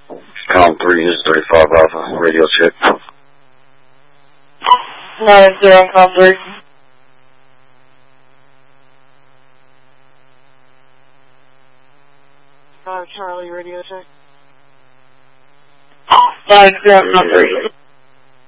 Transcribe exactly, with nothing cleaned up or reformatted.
Column three is thirty-five Alpha, radio check. nine zero, column three. Uh, Charlie, radio check. nine zero, column three.